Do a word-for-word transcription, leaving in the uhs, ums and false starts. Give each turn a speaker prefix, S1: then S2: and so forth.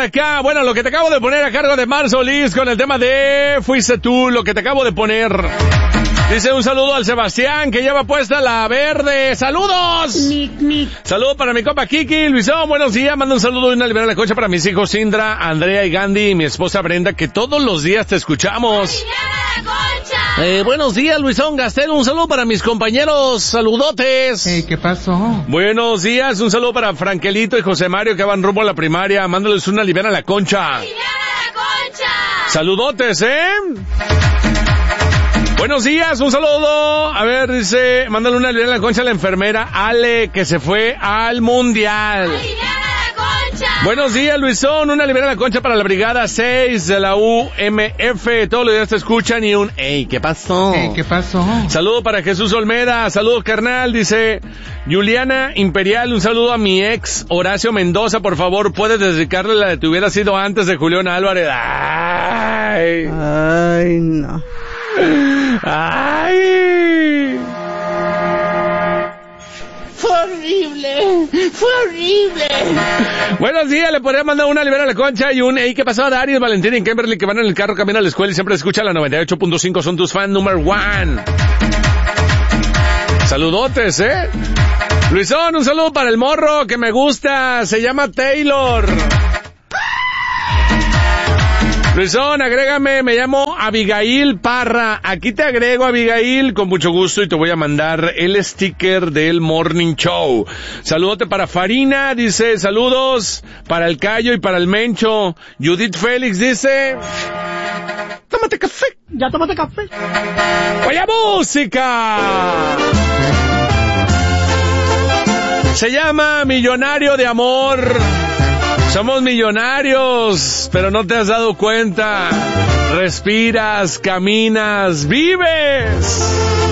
S1: acá. Bueno, lo que te acabo de poner a cargo de Mar Solís con el tema de Fuiste tú, lo que te acabo de poner. Dice un saludo al Sebastián que lleva puesta la verde. ¡Saludos!
S2: Nic, nic.
S1: Saludo para mi compa Kiki. Luisón, buenos días. Manda un saludo y una liberal a la concha para mis hijos Indra, Andrea y Gandhi y mi esposa Brenda, que todos los días te escuchamos. Eh, buenos días, Luisón Gastel. Un saludo para mis compañeros. Saludotes.
S3: Hey, ¿qué pasó?
S1: Buenos días. Un saludo para Frankelito y José Mario que van rumbo a la primaria. Mándales una liberal a la concha. Saludotes, ¿eh? Buenos días, un saludo. A ver, dice, mándale una liberal a la concha a la enfermera Ale, que se fue al mundial. Buenos días, Luisón, una liberal a la concha para la brigada seis de la U M F. Todos los días te escuchan y un, ey, ¿qué pasó?
S3: Hey, ¿qué pasó?
S1: Saludo para Jesús Olmeda, saludos carnal, dice Juliana Imperial, un saludo a mi ex Horacio Mendoza, por favor, puedes dedicarle la de te hubiera sido antes de Julián Álvarez. Ay.
S2: Ay, no.
S1: Ay.
S2: Fue horrible, fue horrible.
S1: Buenos días, le podría mandar una liberal a la concha y un, ey, ¿qué pasó? Darius, Valentín y Kimberly que van en el carro, camino a la escuela y siempre escuchan la noventa y ocho punto cinco, son tus fans number one. Saludotes, ¿eh? Luisón, un saludo para el morro que me gusta, se llama Taylor. Luisón, agrégame, me llamo Abigail Parra. Aquí te agrego, Abigail, con mucho gusto y te voy a mandar el sticker del Morning Show. Saludote para Farina, dice, saludos para el Cayo y para el Mencho. Judith Félix dice, tómate café.
S2: Ya tómate café.
S1: ¡Vaya música! Se llama Millonario de Amor. Somos millonarios, pero no te has dado cuenta. Respiras, caminas, vives.